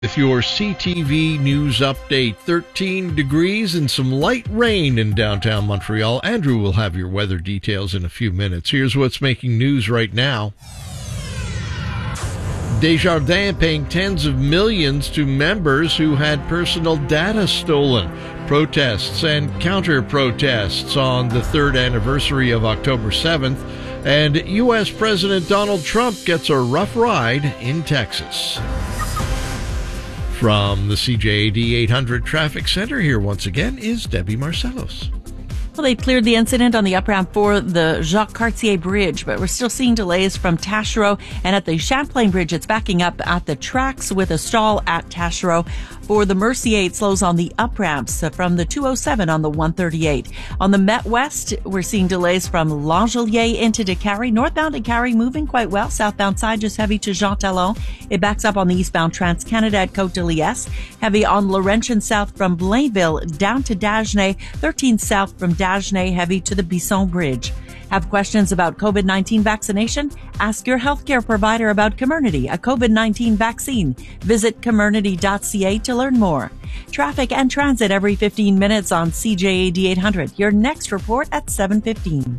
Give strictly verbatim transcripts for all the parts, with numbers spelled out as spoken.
With your C T V News Update, thirteen degrees and some light rain in downtown Montreal. Andrew will have your weather details in a few minutes. Here's what's making news right now. Desjardins paying tens of millions to members who had personal data stolen. Protests and counter-protests on the third anniversary of October seventh. And U S President Donald Trump gets a rough ride in Texas. From the C J A D eight hundred Traffic Center, here once again is Debbie Marcellos. Well, they cleared the incident on the up ramp for the Jacques Cartier Bridge, but we're still seeing delays from Taschereau, and at the Champlain Bridge, it's backing up at the tracks with a stall at Taschereau. For the Mercier, it slows on the up ramps from the two oh seven on the one thirty-eight. On the Met West, we're seeing delays from L'Angelier into Décarie. Northbound Décarie moving quite well. Southbound side just heavy to Jean Talon. It backs up on the eastbound Trans-Canada at Côte de Liesse. Heavy on Laurentian South from Blainville down to Dagenais. thirteen South from Dagenais, heavy to the Bisson Bridge. Have questions about COVID nineteen vaccination? Ask your healthcare provider about Comirnaty, a COVID nineteen vaccine. Visit Comirnaty dot c a to learn more. Traffic and transit every fifteen minutes on C J A D eight hundred. Your next report at seven fifteen.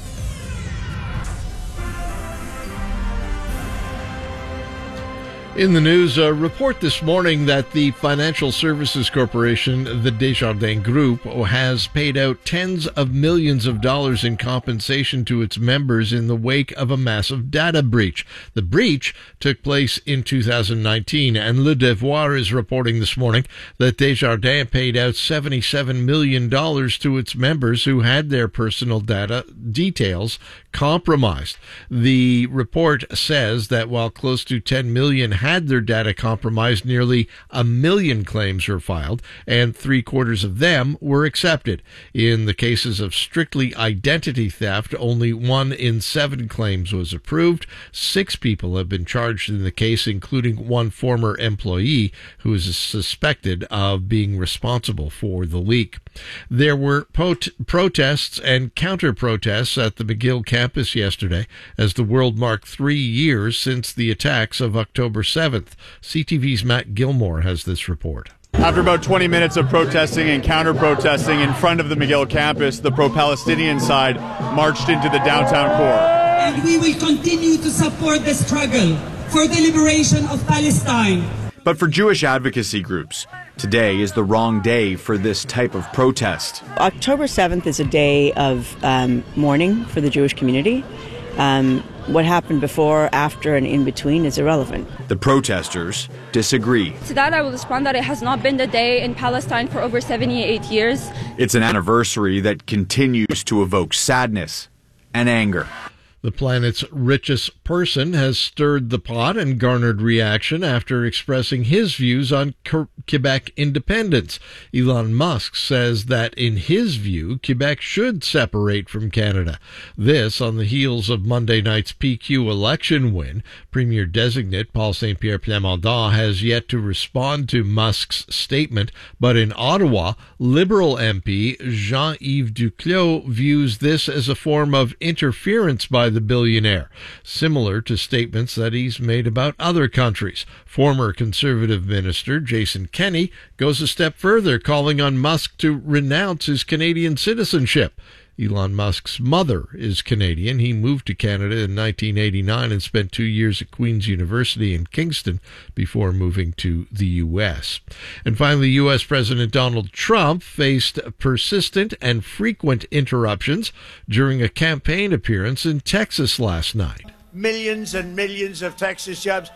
In the news, a report this morning that the financial services corporation, the Desjardins Group, has paid out tens of millions of dollars in compensation to its members in the wake of a massive data breach. The breach took place in two thousand nineteen, and Le Devoir is reporting this morning that Desjardins paid out seventy-seven million dollars to its members who had their personal data details compromised. The report says that while close to ten million had their data compromised, nearly a million claims were filed, and three quarters of them were accepted. In the cases of strictly identity theft, only one in seven claims was approved. Six people have been charged in the case, including one former employee who is suspected of being responsible for the leak. There were pot- protests and counter-protests at the McGill campus yesterday as the world marked three years since the attacks of October seventh. C T V's Matt Gilmore has this report. After about twenty minutes of protesting and counter-protesting in front of the McGill campus, the pro-Palestinian side marched into the downtown core. And we will continue to support the struggle for the liberation of Palestine. But for Jewish advocacy groups, today is the wrong day for this type of protest. October seventh is a day of um, mourning for the Jewish community. Um, what happened before, after, and in between is irrelevant. The protesters disagree. To that, I will respond that it has not been the day in Palestine for over seventy-eight years. It's an anniversary that continues to evoke sadness and anger. The planet's richest person has stirred the pot and garnered reaction after expressing his views on Quebec independence. Elon Musk says that, in his view, Quebec should separate from Canada. This on the heels of Monday night's P Q election win. Premier-designate Paul Saint-Pierre Plamondon has yet to respond to Musk's statement, but in Ottawa, Liberal M P Jean-Yves Duclos views this as a form of interference by the billionaire, similar to statements that he's made about other countries. Former Conservative Minister Jason Kenney goes a step further, calling on Musk to renounce his Canadian citizenship. Elon Musk's mother is Canadian. He moved to Canada in nineteen eighty-nine and spent two years at Queen's University in Kingston before moving to the U S. And finally, U S President Donald Trump faced persistent and frequent interruptions during a campaign appearance in Texas last night. Millions and millions of Texas jobs.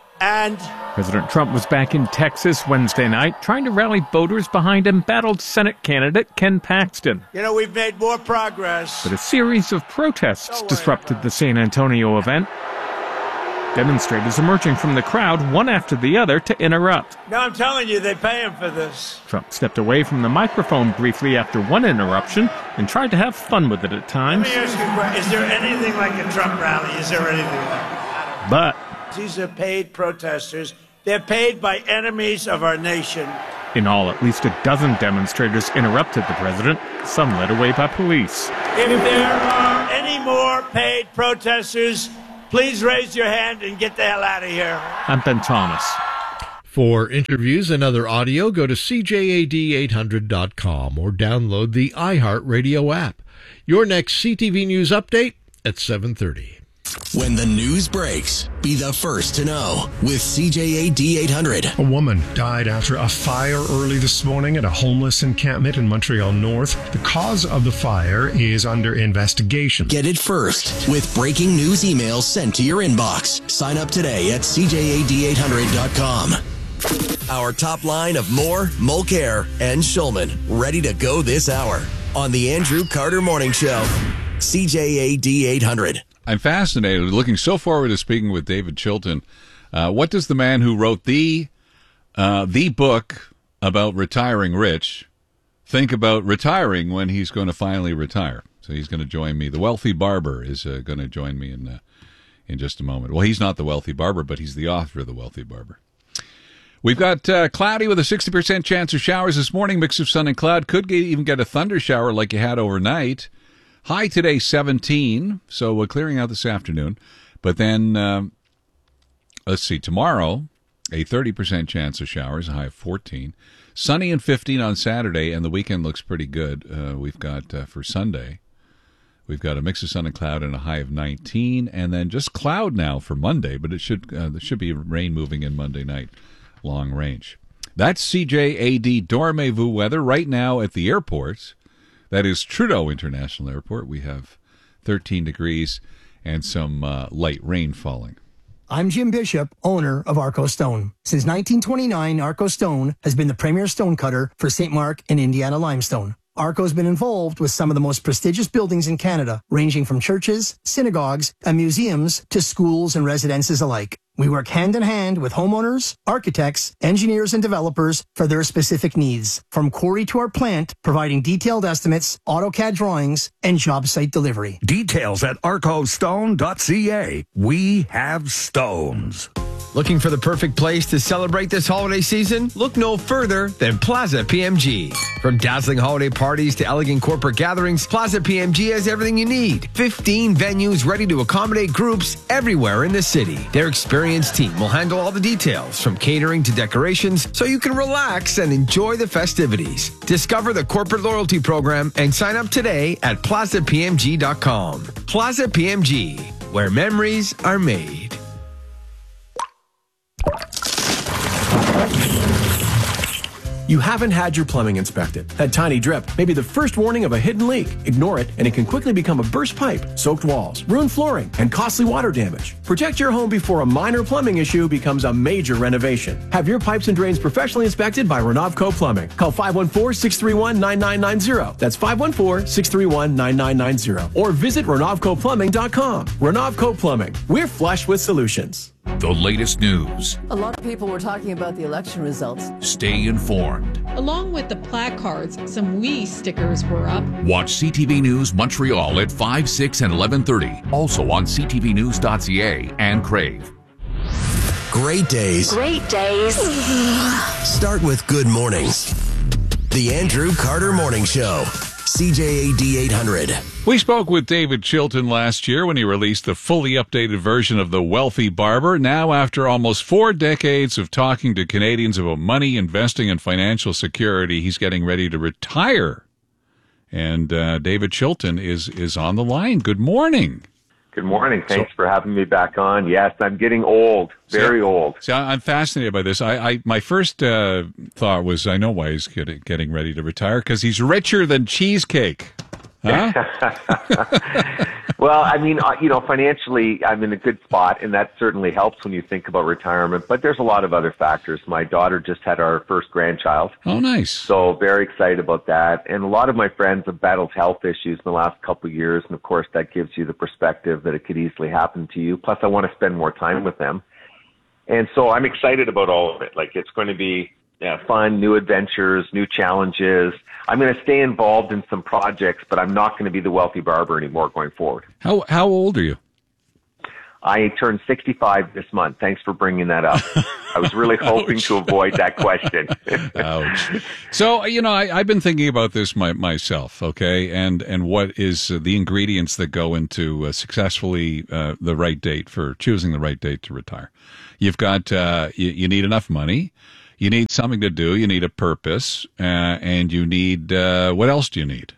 And President Trump was back in Texas Wednesday night trying to rally voters behind embattled Senate candidate Ken Paxton. You know, we've made more progress. But a series of protests disrupted the San Antonio event. Demonstrators emerging from the crowd, one after the other, to interrupt. No, I'm telling you, they pay him for this. Trump stepped away from the microphone briefly after one interruption and tried to have fun with it at times. Let me ask you a question. Is there anything like a Trump rally? Is there anything like that? But these are paid protesters. They're paid by enemies of our nation. In all, at least a dozen demonstrators interrupted the president, some led away by police. If there are any more paid protesters, please raise your hand and get the hell out of here. I'm Ben Thomas. For interviews and other audio, go to C J A D eight hundred dot com or download the iHeartRadio app. Your next C T V News update at seven thirty. When the news breaks, be the first to know with C J A D eight hundred. A woman died after a fire early this morning at a homeless encampment in Montreal North. The cause of the fire is under investigation. Get it first with breaking news emails sent to your inbox. Sign up today at C J A D eight hundred dot com. Our top line of Moore, Mulcair, and Schulman ready to go this hour on the Andrew Carter Morning Show. C J A D eight hundred. I'm fascinated, looking so forward to speaking with David Chilton. Uh, what does the man who wrote the uh, the book about retiring rich think about retiring when he's going to finally retire? So he's going to join me. The Wealthy Barber is uh, going to join me in uh, in just a moment. Well, he's not the Wealthy Barber, but he's the author of The Wealthy Barber. We've got uh, cloudy with a sixty percent chance of showers this morning, mix of sun and cloud. Could get, even get a thunder shower like you had overnight. High today, seventeen, so we're clearing out this afternoon. But then, um, let's see, tomorrow, a thirty percent chance of showers, a high of fourteen. Sunny and fifteen on Saturday, and the weekend looks pretty good. Uh, we've got, uh, for Sunday, we've got a mix of sun and cloud and a high of nineteen, and then just cloud now for Monday, but it should uh, there should be rain moving in Monday night, long range. That's C J A D Dormez-vous weather right now at the airport. That is Trudeau International Airport. We have thirteen degrees and some uh, light rain falling. I'm Jim Bishop, owner of Arco Stone. Since nineteen twenty-nine, Arco Stone has been the premier stone cutter for Saint Mark and Indiana limestone. Arco's been involved with some of the most prestigious buildings in Canada, ranging from churches, synagogues, and museums to schools and residences alike. We work hand in hand with homeowners, architects, engineers, and developers for their specific needs. From quarry to our plant, providing detailed estimates, AutoCAD drawings, and job site delivery. Details at arco stone dot c a. We have stones. Looking for the perfect place to celebrate this holiday season? Look no further than Plaza P M G. From dazzling holiday parties to elegant corporate gatherings, Plaza P M G has everything you need. fifteen venues ready to accommodate groups everywhere in the city. Their experienced team will handle all the details, from catering to decorations, so you can relax and enjoy the festivities. Discover the corporate loyalty program and sign up today at plaza p m g dot com. Plaza P M G, where memories are made. You haven't had your plumbing inspected. That tiny drip may be the first warning of a hidden leak. Ignore it, and it can quickly become a burst pipe, soaked walls, ruined flooring, and costly water damage. Protect your home before a minor plumbing issue becomes a major renovation. Have your pipes and drains professionally inspected by Renovco Plumbing. Call five one four, six three one, nine nine nine zero. That's five one four, six three one, nine nine nine zero. Or visit renovco plumbing dot com. Renovco Plumbing. We're flush with solutions. The latest news. A lot of people were talking about the election results. Stay informed. Along with the placards, some We stickers were up. Watch C T V News Montreal at five, six, and eleven thirty. Also on c t v news dot c a and Crave. Great days. Great days. Start with good mornings. The Andrew Carter Morning Show. C J A D eight hundred. We spoke with David Chilton last year when he released the fully updated version of The Wealthy Barber. Now, after almost four decades of talking to Canadians about money, investing, and financial security, he's getting ready to retire. And uh, David Chilton is, is on the line. Good morning. Good morning. Thanks so, for having me back on. Yes, I'm getting old, very see, old. See, I'm fascinated by this. I, I my first uh, thought was, I know why he's getting, getting ready to retire, because he's richer than cheesecake. Huh? Well, I mean, uh, you know, financially, I'm in a good spot, and that certainly helps when you think about retirement. But there's a lot of other factors. My daughter just had our first grandchild. Oh, nice. So very excited about that. And a lot of my friends have battled health issues in the last couple of years. And, of course, that gives you the perspective that it could easily happen to you. Plus, I want to spend more time with them. And so I'm excited about all of it. Like, it's going to be yeah, fun, new adventures, new challenges. I'm going to stay involved in some projects, but I'm not going to be the Wealthy Barber anymore going forward. How how old are you? I turned sixty-five this month. Thanks for bringing that up. I was really hoping to avoid that question. Ouch. So, you know, I, I've been thinking about this my, myself, okay, and and what is uh, the ingredients that go into uh, successfully uh, the right date for choosing the right date to retire. You've got, uh, you, you need enough money, you need something to do, you need a purpose, uh, and you need, uh, what else do you need?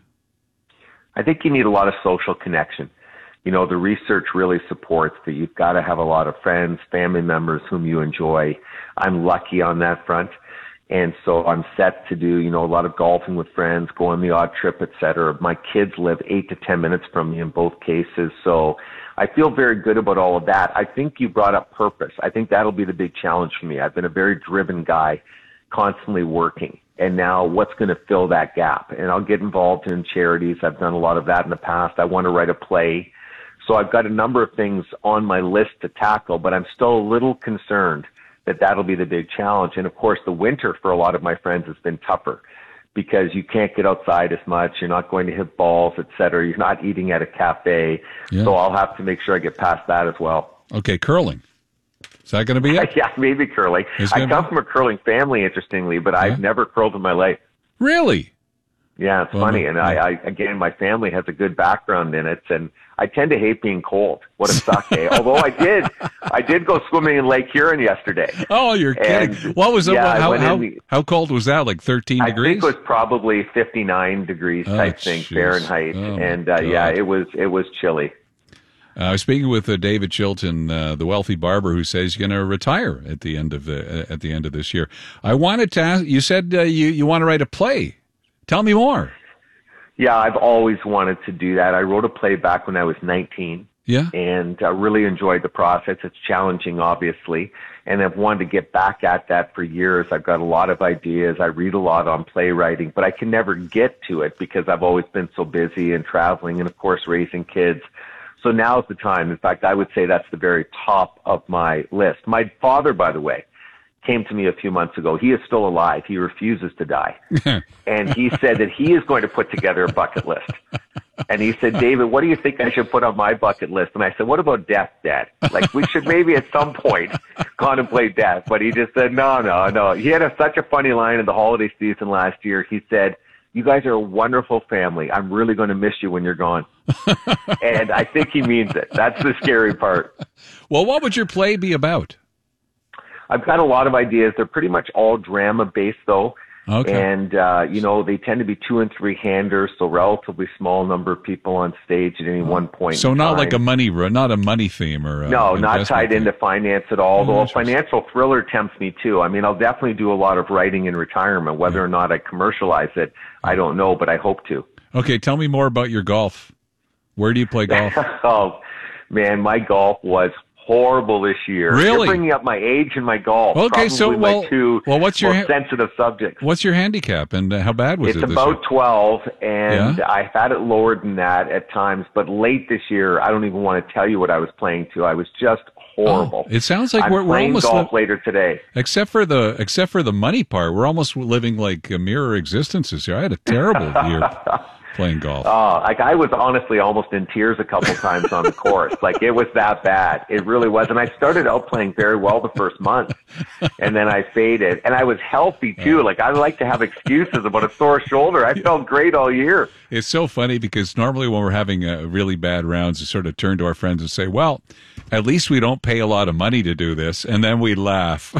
I think you need a lot of social connection. You know, the research really supports that you've got to have a lot of friends, family members whom you enjoy. I'm lucky on that front. And so I'm set to do, you know, a lot of golfing with friends, go on the odd trip, et cetera. My kids live eight to ten minutes from me in both cases. So I feel very good about all of that. I think you brought up purpose. I think that'll be the big challenge for me. I've been a very driven guy, constantly working. And now what's going to fill that gap? And I'll get involved in charities. I've done a lot of that in the past. I want to write a play. So I've got a number of things on my list to tackle, but I'm still a little concerned that that'll be the big challenge. And of course, the winter for a lot of my friends has been tougher because you can't get outside as much. You're not going to hit balls, et cetera. You're not eating at a cafe. Yeah. So I'll have to make sure I get past that as well. Okay, curling. Is that going to be it? Yeah, maybe curling. I come from a curling family, interestingly, but yeah. I've never curled in my life. Really? Yeah, it's well, funny. And yeah. I, I, again, my family has a good background in it, and I tend to hate being cold. What a suck, eh? Although I did, I did go swimming in Lake Huron yesterday. Oh, you're and, kidding. What was it? Yeah, how, how, the, how cold was that? Like thirteen I degrees? I think it was probably fifty-nine degrees oh, type thing, geez. Fahrenheit. Oh, and uh, yeah, it was, it was chilly. Uh, I was speaking with uh, David Chilton, uh, the wealthy barber, who says he's going to retire at the end of the, uh, at the end of this year. I wanted to ask, you said uh, you, you want to write a play. Tell me more. Yeah, I've always wanted to do that. I wrote a play back when I was nineteen. Yeah. And I uh, really enjoyed the process. It's challenging, obviously. And I've wanted to get back at that for years. I've got a lot of ideas. I read a lot on playwriting, but I can never get to it because I've always been so busy and traveling and, of course, raising kids. So now's the time. In fact, I would say that's the very top of my list. My father, by the way, came to me a few months ago. He is still alive. He refuses to die. And he said that he is going to put together a bucket list. And he said, David, what do you think I should put on my bucket list? And I said, what about death, Dad? Like, we should maybe at some point contemplate death. But he just said, no, no, no. He had a, such a funny line in the holiday season last year. He said, you guys are a wonderful family. I'm really going to miss you when you're gone. And I think he means it. That's the scary part. Well, what would your play be about? I've got a lot of ideas. They're pretty much all drama-based, though. Okay. And, uh, you know, they tend to be two and three handers, so relatively small number of people on stage at any one point. So in not time. like a money, not a money theme or a no, not tied theme. into finance at all. Though a financial thriller tempts me too. I mean, I'll definitely do a lot of writing in retirement. Whether yeah. or not I commercialize it, I don't know, but I hope to. Okay, tell me more about your golf. Where do you play golf? Oh, man, my golf was horrible this year. Really? You're bringing up my age and my golf. Okay, Probably so well, my two well, what's your most sensitive subjects. What's your handicap, and uh, how bad was it's it? It's this about year? twelve, and yeah? I've had it lower than that at times. But late this year, I don't even want to tell you what I was playing to. I was just horrible. Oh, it sounds like I'm we're, we're playing almost golf li- later today. Except for the except for the money part, we're almost living like uh, mirror existences here. I had a terrible year playing golf. Oh, like I was honestly almost in tears a couple times on the course. Like it was that bad. It really was. And I started out playing very well the first month, and then I faded. And I was healthy too. Like I like to have excuses about a sore shoulder. I felt great all year. It's so funny because normally when we're having uh, really bad rounds, we sort of turn to our friends and say, well, at least we don't pay a lot of money to do this. And then we laugh.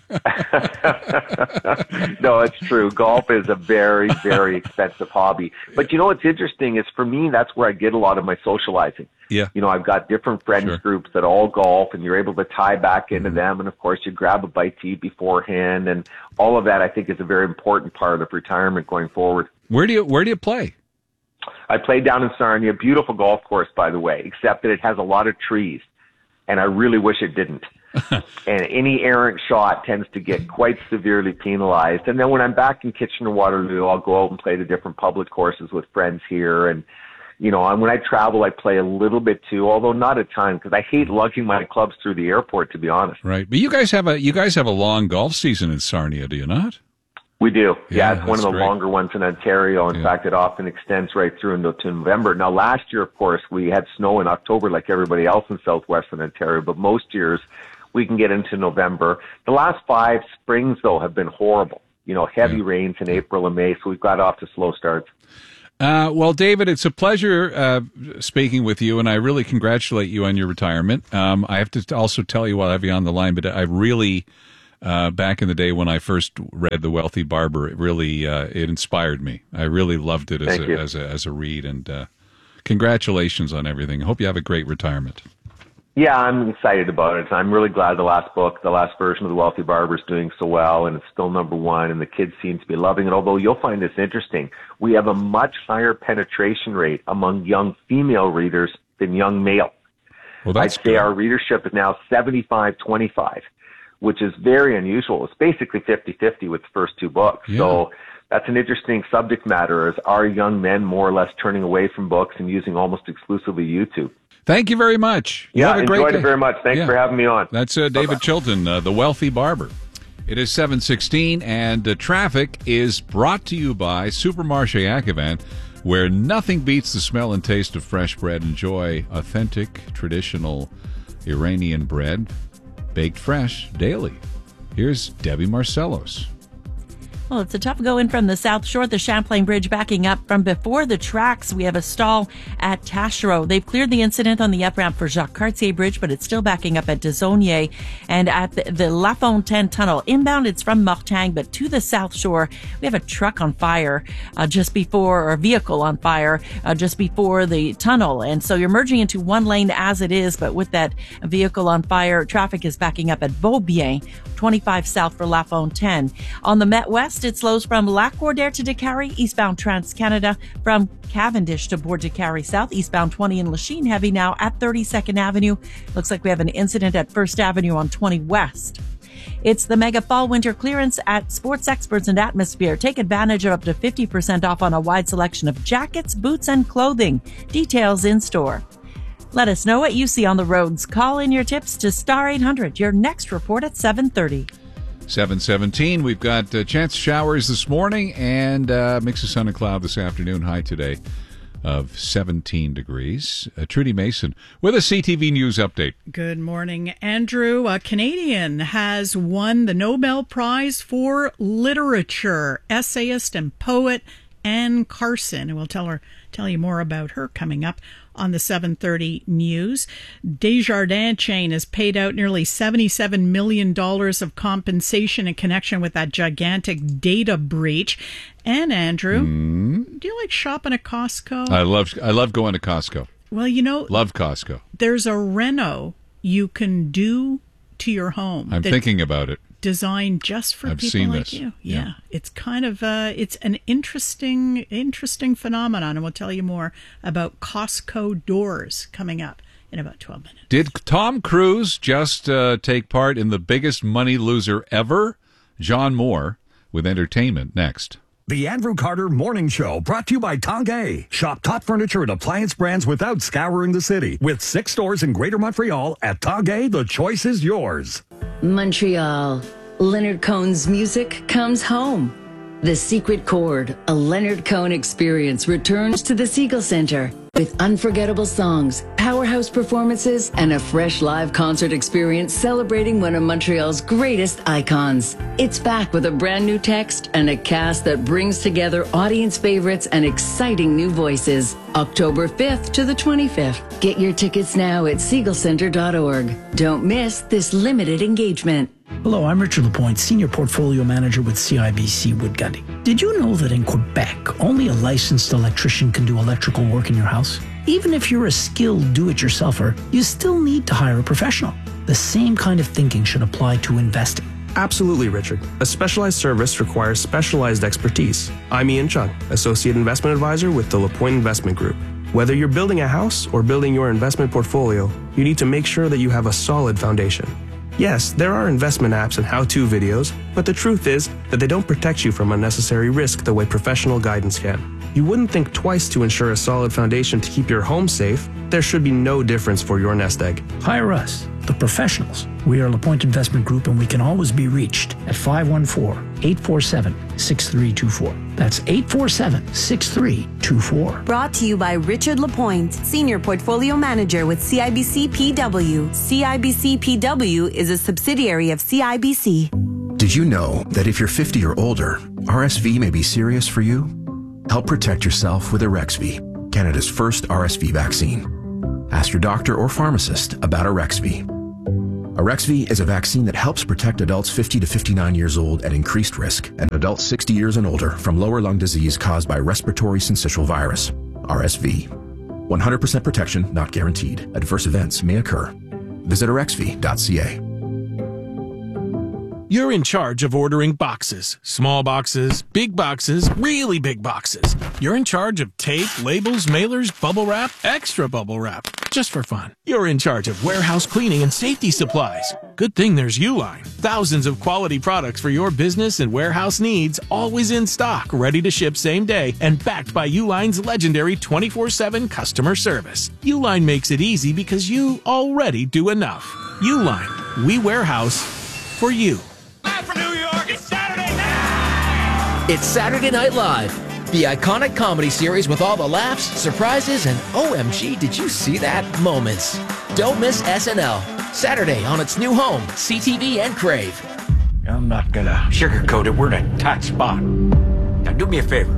No, it's true. Golf is a very, very expensive hobby. But you know what's interesting is for me, that's where I get a lot of my socializing. Yeah. You know, I've got different friends Sure. groups that all golf, and you're able to tie back into mm-hmm. them. And of course, you grab a bite to eat beforehand. And all of that, I think, is a very important part of retirement going forward. Where do you, where do you play? I play down in Sarnia, beautiful golf course, by the way, except that it has a lot of trees. And I really wish it didn't. And any errant shot tends to get quite severely penalized. And then when I'm back in Kitchener-Waterloo, I'll go out and play the different public courses with friends here. And, you know, and when I travel, I play a little bit too, although not a ton, because I hate lugging my clubs through the airport, to be honest. Right. But you guys have a you guys have a long golf season in Sarnia, do you not? We do. Yeah, Yeah, it's one of that's the great. longer ones in Ontario. In Yeah. fact, it often extends right through into to November. Now, last year, of course, we had snow in October like everybody else in southwestern Ontario, but most years we can get into November. The last five springs, though, have been horrible. You know, heavy Yeah. rains in April and May, so we've got off to slow starts. Uh, well, David, it's a pleasure uh, speaking with you, and I really congratulate you on your retirement. Um, I have to also tell you while I have you on the line, but I really, uh, back in the day when I first read The Wealthy Barber, it really uh, it inspired me. I really loved it as Thank a, you. as a as a read, and uh, congratulations on everything. I hope you have a great retirement. Yeah, I'm excited about it. I'm really glad the last book, the last version of The Wealthy Barber is doing so well, and it's still number one, and the kids seem to be loving it. Although you'll find this interesting, we have a much higher penetration rate among young female readers than young male. Well, that's I'd say our readership is now seventy-five twenty-five, which is very unusual. It's basically fifty-fifty with the first two books. Yeah. So that's an interesting subject matter. Is are young men more or less turning away from books and using almost exclusively YouTube? Thank you very much. You Yeah, have a great enjoyed day. it very much. Thanks Yeah. for having me on. That's uh, David Bye-bye. Chilton, uh, The Wealthy Barber. It is seven sixteen, and uh, traffic is brought to you by Supermarché Ativan, where nothing beats the smell and taste of fresh bread. Enjoy authentic, traditional Iranian bread, baked fresh daily. Here's Debbie Marcellos. Well, it's a tough go in from the South Shore. The Champlain Bridge backing up from before the tracks. We have a stall at Taschereau. They've cleared the incident on the up-ramp for Jacques Cartier Bridge, but it's still backing up at Desaulniers and at the, the La Fontaine Tunnel. Inbound, it's from Mortagne, but to the South Shore, we have a truck on fire uh, just before, or a vehicle on fire uh, just before the tunnel. And so you're merging into one lane as it is, but with that vehicle on fire, traffic is backing up at Beaubien, twenty-five south for La Fontaine. On the Met West, it slows from Lac-Cordaire to Décarie, eastbound Trans-Canada, from Cavendish to Bourg de Carry South, eastbound twenty in Lachine, heavy now at thirty-second Avenue. Looks like we have an incident at First Avenue on twenty West. It's the mega fall winter clearance at Sports Experts and Atmosphere. Take advantage of up to fifty percent off on a wide selection of jackets, boots, and clothing. Details in store. Let us know what you see on the roads. Call in your tips to Star eight hundred. Your next report at seven thirty. seven seventeen, we've got uh, chance showers this morning and uh, mix of sun and cloud this afternoon. High today of seventeen degrees. Uh, Trudy Mason with a C T V News update. Good morning, Andrew. A Canadian has won the Nobel Prize for Literature. Essayist and poet Anne Carson. And we'll tell her tell you more about her coming up on the seven thirty news. Desjardins chain has paid out nearly seventy-seven million dollars of compensation in connection with that gigantic data breach. And Andrew, Mm. do you like shopping at Costco? I love I love going to Costco. Well, you know, Love Costco. there's a reno you can do to your home. I'm that's thinking about it. designed just for I've people seen like this. you. Yeah. Yeah. It's kind of uh it's an interesting interesting phenomenon, and we'll tell you more about Costco doors coming up in about twelve minutes. Did Tom Cruise just uh, take part in the biggest money loser ever? John Moore with entertainment next. The Andrew Carter Morning Show, brought to you by Tanguay. Shop top furniture and appliance brands without scouring the city. With six stores in Greater Montreal, at Tanguay, the choice is yours. Montreal. Leonard Cohen's music comes home. The Secret Chord, a Leonard Cohen experience, returns to the Siegel Center with unforgettable songs, powerhouse performances, and a fresh live concert experience celebrating one of Montreal's greatest icons. It's back with a brand new text and a cast that brings together audience favorites and exciting new voices. October fifth to the twenty-fifth. Get your tickets now at siegel center dot org. Don't miss this limited engagement. Hello, I'm Richard Lapointe, Senior Portfolio Manager with C I B C Woodgundy. Did you know that in Quebec, only a licensed electrician can do electrical work in your house? Even if you're a skilled do-it-yourselfer, you still need to hire a professional. The same kind of thinking should apply to investing. Absolutely, Richard. A specialized service requires specialized expertise. I'm Ian Chung, Associate Investment Advisor with the Lapointe Investment Group. Whether you're building a house or building your investment portfolio, you need to make sure that you have a solid foundation. Yes, there are investment apps and how-to videos, but the truth is that they don't protect you from unnecessary risk the way professional guidance can. You wouldn't think twice to ensure a solid foundation to keep your home safe. There should be no difference for your nest egg. Hire us, the professionals. We are LaPointe Investment Group, and we can always be reached at five one four, eight four seven, six three two four. That's eight four seven, six three two four. Brought to you by Richard Lapointe, Senior Portfolio Manager with C I B C P W. C I B C P W is a subsidiary of C I B C. Did you know that if you're fifty or older, R S V may be serious for you? Help protect yourself with Arexvy, Canada's first R S V vaccine. Ask your doctor or pharmacist about Arexvy. Arexvy is a vaccine that helps protect adults fifty to fifty-nine years old at increased risk and adults sixty years and older from lower lung disease caused by respiratory syncytial virus, R S V. one hundred percent protection not guaranteed. Adverse events may occur. Visit arexvy dot c a. You're in charge of ordering boxes. Small boxes, big boxes, really big boxes. You're in charge of tape, labels, mailers, bubble wrap, extra bubble wrap. Just for fun. You're in charge of warehouse cleaning and safety supplies. Good thing there's Uline. Thousands of quality products for your business and warehouse needs, always in stock, ready to ship same day, and backed by Uline's legendary twenty-four seven customer service. Uline makes it easy because you already do enough. Uline. We warehouse for you. It's Saturday Night Live, the iconic comedy series with all the laughs, surprises, and O M G, did you see that moments. Don't miss S N L, Saturday on its new home, C T V and Crave. I'm not gonna sugarcoat it, we're in a tight spot. Now do me a favor.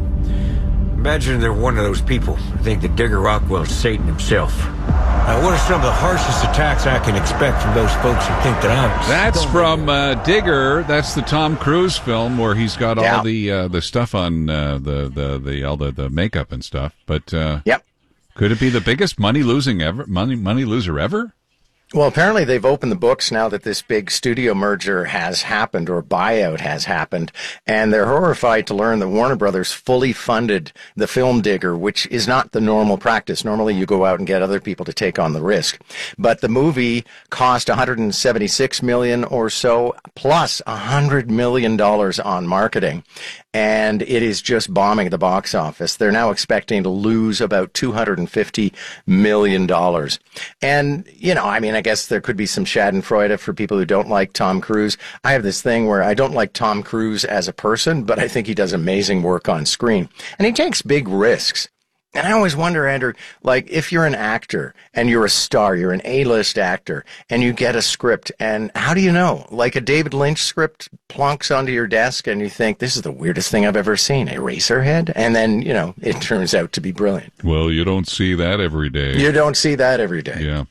Imagine they're one of those people who think that Digger Rockwell's Satan himself. Now, what are some of the harshest attacks I can expect from those folks who think that I'm... That's from uh, Digger. That's the Tom Cruise film where he's got all Yeah. the uh, the stuff on uh, the the the all the, the makeup and stuff. But uh, Yep. could it be the biggest money losing ever money money loser ever? Well, apparently they've opened the books now that this big studio merger has happened or buyout has happened, and they're horrified to learn that Warner Brothers fully funded the film Digger, which is not the normal practice. Normally you go out and get other people to take on the risk. But the movie cost one hundred seventy-six million dollars or so, plus one hundred million dollars on marketing. And it is just bombing the box office. They're now expecting to lose about two hundred fifty million dollars. And, you know, I mean, I guess there could be some schadenfreude for people who don't like Tom Cruise. I have this thing where I don't like Tom Cruise as a person, but I think he does amazing work on screen. And he takes big risks. And I always wonder, Andrew, like, if you're an actor and you're a star, you're an A-list actor, and you get a script, and how do you know? Like a David Lynch script plonks onto your desk, and you think, this is the weirdest thing I've ever seen, Eraserhead? And then, you know, it turns out to be brilliant. Well, you don't see that every day. You don't see that every day. Yeah.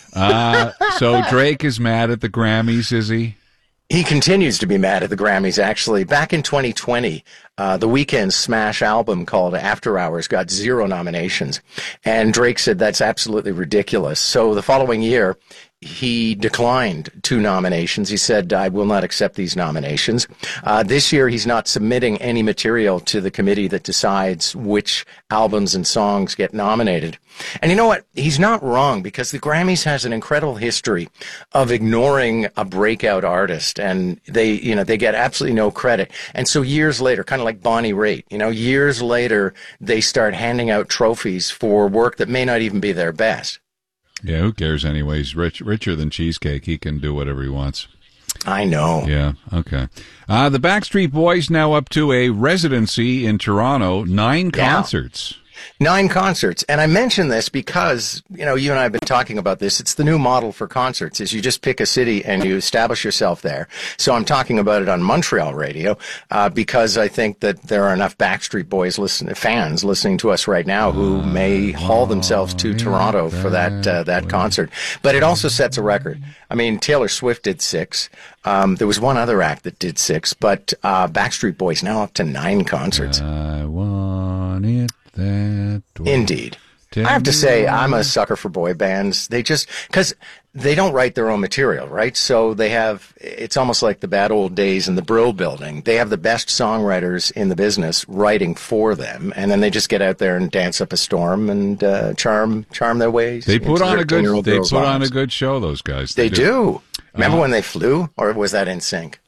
Uh, so Drake is mad at the Grammys, is he? He continues to be mad at the Grammys, actually. Back in twenty twenty, uh, The Weeknd's smash album called After Hours got zero nominations. And Drake said that's absolutely ridiculous. So the following year, he declined two nominations. He said, I will not accept these nominations. Uh, this year, he's not submitting any material to the committee that decides which albums and songs get nominated. And you know what? He's not wrong, because the Grammys has an incredible history of ignoring a breakout artist, and they, you know, they get absolutely no credit. And so years later, kind of like Bonnie Raitt, you know, years later, they start handing out trophies for work that may not even be their best. Yeah, who cares anyway? He's rich, richer than Cheesecake. He can do whatever he wants. I know. Yeah, okay. Uh, the Backstreet Boys now up to a residency in Toronto, nine Yeah. concerts. Nine concerts. And I mention this because, you know, you and I have been talking about this. It's the new model for concerts, is you just pick a city and you establish yourself there. So I'm talking about it on Montreal radio uh, because I think that there are enough Backstreet Boys listen, fans listening to us right now who may haul themselves to Toronto for that uh, that concert. But it also sets a record. I mean, Taylor Swift did six. Um, there was one other act that did six, but uh, Backstreet Boys now up to nine concerts. I want it that way. Indeed. I have to say, I'm a sucker for boy bands. They just, because they don't write their own material, right? So they have, it's almost like the bad old days in the Brill Building. They have the best songwriters in the business writing for them, and then they just get out there and dance up a storm and uh, charm charm their ways. They put on a good. They put on a lives. good show. Those guys. They, do. do. Remember Uh, when they flew, or was that in sync?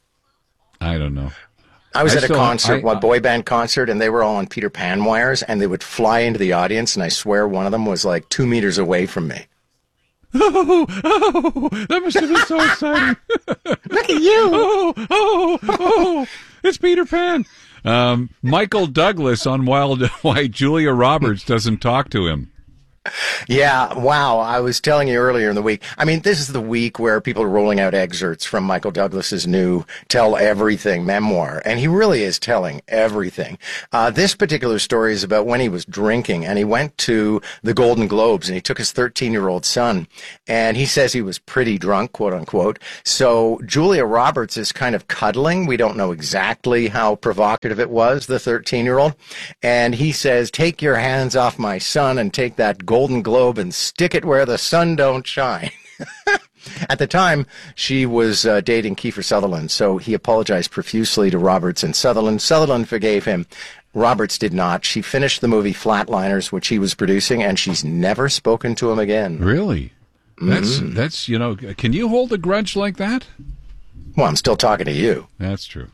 I don't know. I was I at a still- concert, I- one boy band concert, and they were all on Peter Pan wires, and they would fly into the audience, and I swear one of them was like two meters away from me. Oh, oh, that must have been so exciting. Look at you. Oh, oh, oh. It's Peter Pan. Um, Michael Douglas on Wild, why Julia Roberts doesn't talk to him. Yeah, wow. I was telling you earlier in the week. I mean, this is the week where people are rolling out excerpts from Michael Douglas's new Tell Everything memoir, and he really is telling everything. Uh, this particular story is about when he was drinking, and he went to the Golden Globes, and he took his thirteen-year-old son, and he says he was pretty drunk, quote unquote. So Julia Roberts is kind of cuddling. We don't know exactly how provocative it was, the thirteen-year-old. And he says, take your hands off my son and take that Golden Globe and stick it where the sun don't shine. At the time, she was uh, dating Kiefer Sutherland, so he apologized profusely to Roberts and Sutherland. Sutherland forgave him. Roberts did not. She finished the movie Flatliners, which he was producing, and she's never spoken to him again. Really? That's, Mm-hmm. that's you know, can you hold a grudge like that? Well, I'm still talking to you. That's true.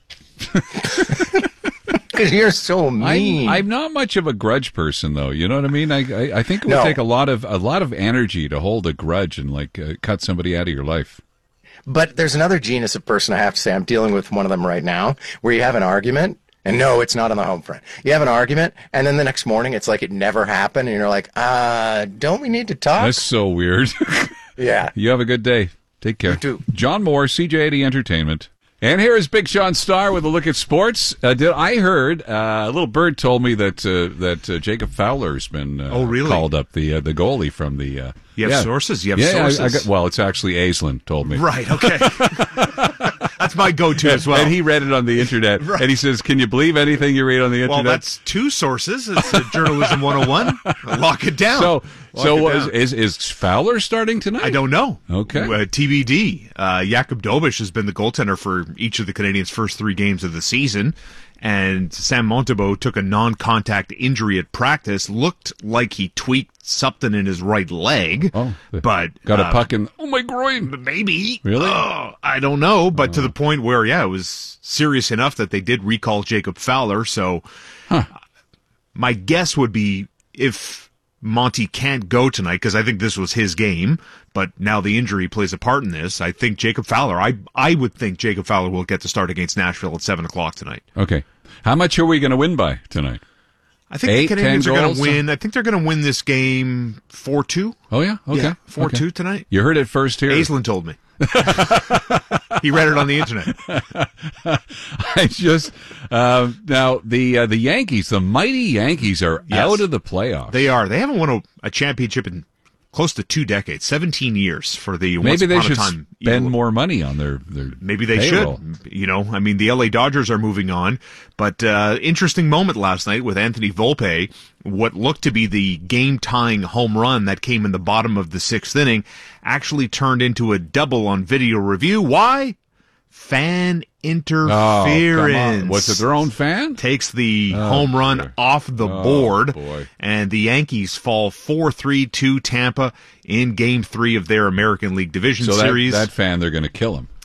Because you're so mean. I'm, I'm not much of a grudge person, though. You know what I mean? I I, I think it would No. take a lot of a lot of energy to hold a grudge and like uh, cut somebody out of your life. But there's another genus of person, I have to say. I'm dealing with one of them right now, where you have an argument, and no, it's not on the home front. You have an argument, and then the next morning, it's like it never happened, and you're like, uh, don't we need to talk? That's so weird. Yeah. You have a good day. Take care. You too. John Moore, C J eighty Entertainment. And here is Big Sean Starr with a look at sports. Uh, did I heard uh, a little bird told me that uh, that uh, Jacob Fowler's been uh, Oh, really? called up, the uh, the goalie from the. Uh, You have yeah. sources? You have yeah, sources? I, I got, well, it's actually Aislinn told me. Right, okay. That's my go-to as well. And he read it on the internet. Right. And he says, can you believe anything you read on the Well, internet? that's two sources. It's uh, Journalism one oh one. Lock it down. So, Lock so it what, is, down. is is Fowler starting tonight? I don't know. Okay. Uh, T B D. Uh, Jakub Dobiš has been the goaltender for each of the Canadians' first three games of the season. And Sam Montembeault took a non-contact injury at practice. Looked like he tweaked something in his right leg. Oh, but got a uh, puck in. Oh my groin! Maybe. Really? Oh, I don't know. But to the point where, yeah, it was serious enough that they did recall Jacob Fowler. So my guess would be if Monty can't go tonight, because I think this was his game, but now the injury plays a part in this. I think Jacob Fowler, I I would think Jacob Fowler will get to start against Nashville at seven o'clock tonight. Okay. How much are we going to win by tonight? I think Eight, the Canadians ten are going goals? to win. I think they're going to win this game four two. Oh, yeah? Okay. Yeah, four two Okay. tonight. You heard it first here. Aislinn told me. He read it on the internet. I just uh, now the uh, the Yankees, the mighty Yankees, are Yes. out of the playoffs. They are. They haven't won a, a championship in close to two decades, seventeen years for the once Maybe they upon should a time. spend more money on their their. Maybe they payroll. should. You know, I mean, the L A Dodgers are moving on, but uh, interesting moment last night with Anthony Volpe. What looked to be the game-tying home run that came in the bottom of the sixth inning actually turned into a double on video review. Why? Fan interference. Oh, come on. Was it their own fan? Takes the Oh, home run dear. off the Oh, board, boy. and the Yankees fall four three to Tampa in Game Three of their American League Division So that, Series. that fan, they're going to kill him,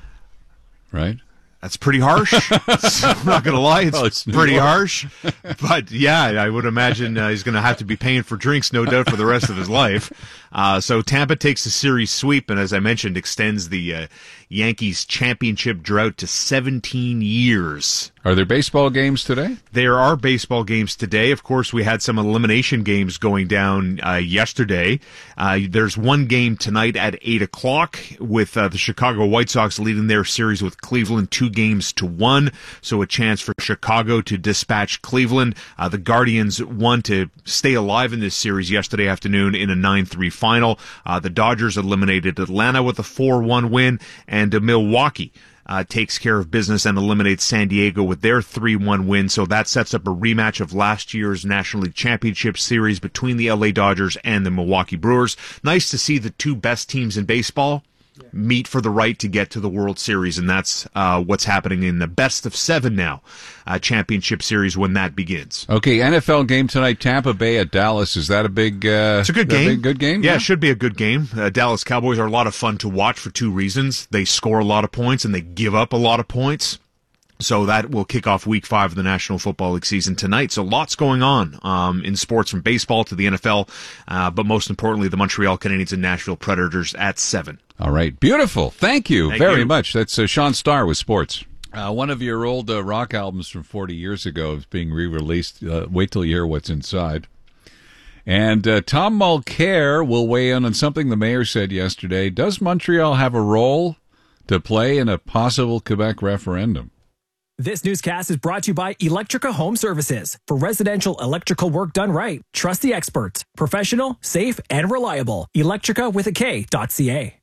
right? That's pretty harsh. I'm not going to lie. It's, Well, it's New pretty York. harsh. But yeah, I would imagine uh, he's going to have to be paying for drinks, no doubt, for the rest of his life. Uh, so Tampa takes the series sweep, and as I mentioned, extends the uh, Yankees championship drought to seventeen years. Are there baseball games today? There are baseball games today. Of course, we had some elimination games going down uh, yesterday. Uh, there's one game tonight at eight o'clock with uh, the Chicago White Sox leading their series with Cleveland two games to one. So a chance for Chicago to dispatch Cleveland. Uh, the Guardians won to stay alive in this series yesterday afternoon in a nine three final. Uh, the Dodgers eliminated Atlanta with a four one win, and uh, Milwaukee Uh, takes care of business and eliminates San Diego with their three one win. So that sets up a rematch of last year's National League Championship Series between the L A Dodgers and the Milwaukee Brewers. Nice to see the two best teams in baseball meet for the right to get to the World Series, and that's uh, what's happening in the best of seven now uh, championship series when that begins. Okay, N F L game tonight, Tampa Bay at Dallas. Is that a big uh, It's a good that game. big- good game? Yeah, it should be a good game. Uh, Dallas Cowboys are a lot of fun to watch for two reasons. They score a lot of points and they give up a lot of points. So that will kick off week five of the National Football League season tonight. So lots going on um, in sports from baseball to the N F L, uh, but most importantly, the Montreal Canadiens and Nashville Predators at seven. All right, beautiful. Thank you Thank very you. much. That's uh, Sean Starr with sports. Uh, one of your old uh, rock albums from forty years ago is being re-released. Uh, wait till you hear what's inside. And uh, Tom Mulcair will weigh in on something the mayor said yesterday. Does Montreal have a role to play in a possible Quebec referendum? This newscast is brought to you by Electrica Home Services. For residential electrical work done right, trust the experts. Professional, safe, and reliable. Electrica with a K dot C A.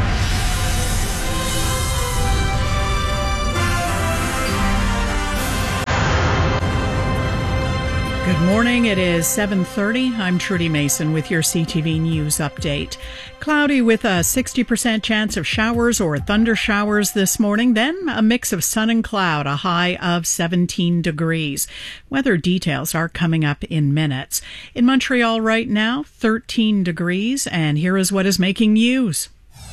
Good morning. It is seven thirty. I'm Trudy Mason with your C T V News update. Cloudy with a sixty percent chance of showers or thunder showers this morning, then a mix of sun and cloud, a high of seventeen degrees. Weather details are coming up in minutes. In Montreal right now, thirteen degrees, and here is what is making news.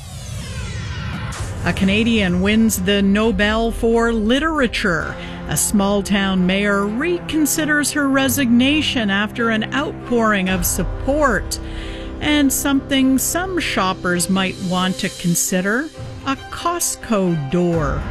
A Canadian wins the Nobel for Literature. A small-town mayor reconsiders her resignation after an outpouring of support. And something some shoppers might want to consider, a Costco door.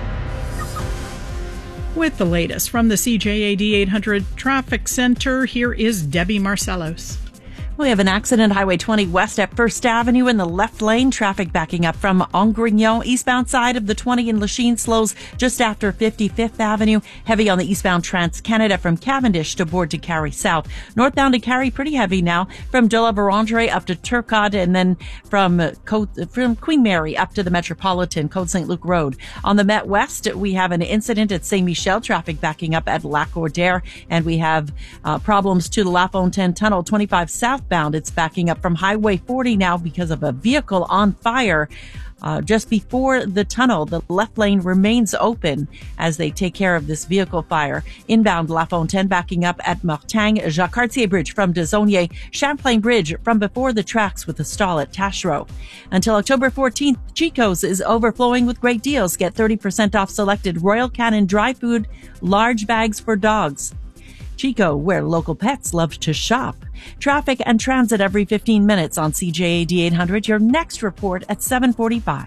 With the latest from the C J A D eight hundred Traffic Center, here is Debbie Marcellos. We have an accident, Highway twenty west at First Avenue in the left lane. Traffic backing up from Angrignon. Eastbound side of the twenty in Lachine slows just after fifty-fifth Avenue. Heavy on the eastbound Trans-Canada from Cavendish to Board to Carrie South. Northbound to Carrie, pretty heavy now from De La Vérendrye up to Turcotte, and then from, Côte, from Queen Mary up to the Metropolitan, Côte Saint Luc Road. On the Met West, we have an incident at Saint Michel. Traffic backing up at Lac Audière, and we have uh, problems to the La Fontaine Tunnel. twenty-five south Bound. It's backing up from Highway forty now because of a vehicle on fire uh, just before the tunnel. The left lane remains open as they take care of this vehicle fire. Inbound La Fontaine backing up at Mortagne, Jacques Cartier Bridge from Desaulniers, Champlain Bridge from before the tracks with a stall at Taschereau. Until October fourteenth, Chico's is overflowing with great deals. Get thirty percent off selected Royal Canin dry food, large bags for dogs. Chico, where local pets love to shop. Traffic and transit every fifteen minutes on C J A D eight hundred. Your next report at seven forty-five.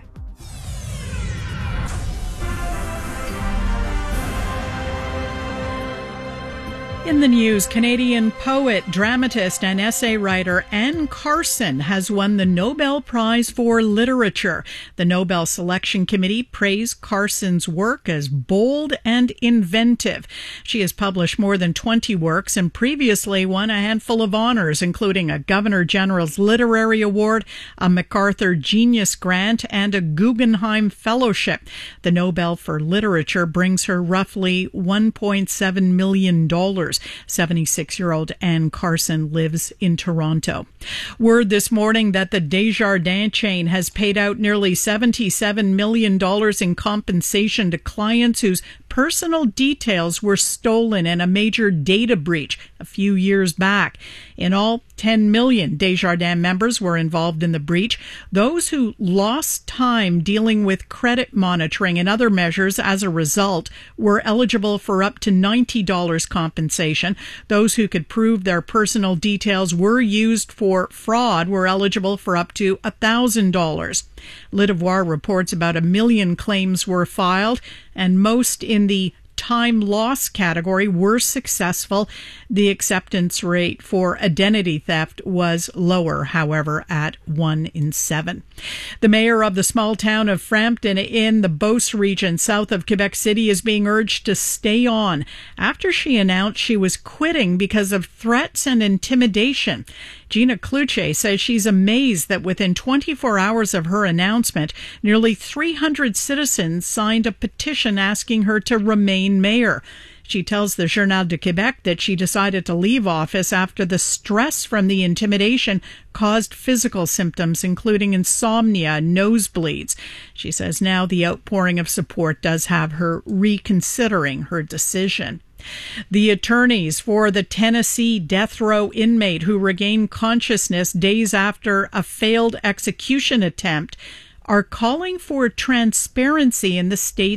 In the news, Canadian poet, dramatist, and essay writer Anne Carson has won the Nobel Prize for Literature. The Nobel Selection Committee praised Carson's work as bold and inventive. She has published more than twenty works and previously won a handful of honors, including a Governor General's Literary Award, a MacArthur Genius Grant, and a Guggenheim Fellowship. The Nobel for Literature brings her roughly one point seven million dollars. seventy-six-year-old Anne Carson lives in Toronto. Word this morning that the Desjardins chain has paid out nearly seventy-seven million dollars in compensation to clients whose personal details were stolen in a major data breach a few years back. In all, ten million Desjardins members were involved in the breach. Those who lost time dealing with credit monitoring and other measures as a result were eligible for up to ninety dollars compensation. Those who could prove their personal details were used for fraud were eligible for up to one thousand dollars. Le Devoir reports about a million claims were filed, and most in the time loss category were successful. The acceptance rate for identity theft was lower, however, at one in seven. The mayor of the small town of Frampton in the Beauce region south of Quebec City is being urged to stay on after she announced she was quitting because of threats and intimidation. Gina Kluche says she's amazed that within twenty-four hours of her announcement, nearly three hundred citizens signed a petition asking her to remain mayor. She tells the Journal de Québec that she decided to leave office after the stress from the intimidation caused physical symptoms, including insomnia and nosebleeds. She says now the outpouring of support does have her reconsidering her decision. The attorneys for the Tennessee death row inmate who regained consciousness days after a failed execution attempt are calling for transparency in the state's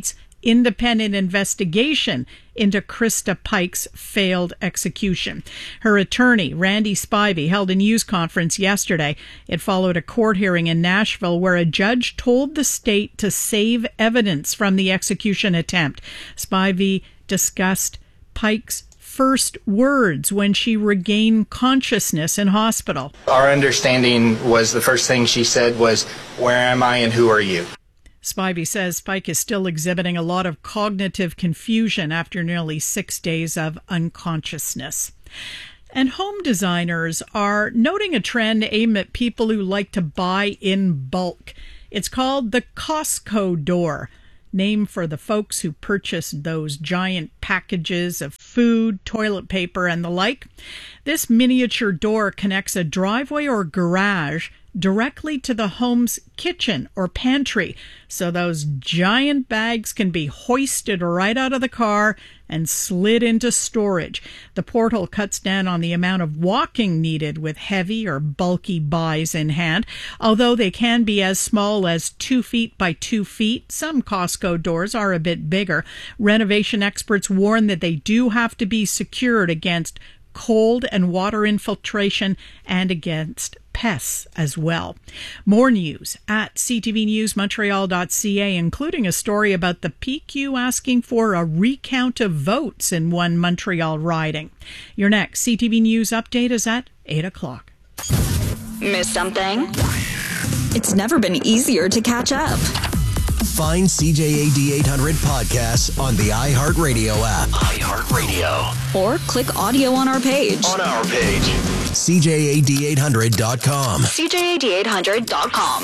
independent investigation into Krista Pike's failed execution. Her attorney, Randy Spivey, held a news conference yesterday. It followed a court hearing in Nashville where a judge told the state to save evidence from the execution attempt. Spivey discussed Pike's first words when she regained consciousness in hospital. Our understanding was the first thing she said was, "Where am I and who are you?" Spivey says Pike is still exhibiting a lot of cognitive confusion after nearly six days of unconsciousness. And home designers are noting a trend aimed at people who like to buy in bulk. It's called the Costco door, named for the folks who purchase those giant packages of food, toilet paper, and the like. This miniature door connects a driveway or garage directly to the home's kitchen or pantry, so those giant bags can be hoisted right out of the car and slid into storage. The portal cuts down on the amount of walking needed with heavy or bulky buys in hand. Although they can be as small as two feet by two feet, some Costco doors are a bit bigger. Renovation experts warn that they do have to be secured against cold and water infiltration and against pests as well. More news at c t v news montreal dot c a, including a story about the P Q asking for a recount of votes in one Montreal riding. Your next C T V News update is at eight o'clock. Miss something? It's never been easier to catch up. Find C J A D eight hundred podcasts on the iHeartRadio app. iHeartRadio. Or click audio on our page. On our page. C J A D eight hundred dot com. C J A D eight hundred dot com.